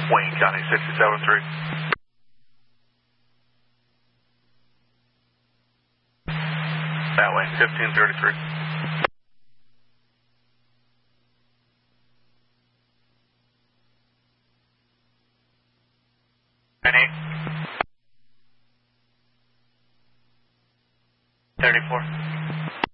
Wayne County 673. That way, 1533. Any? 34.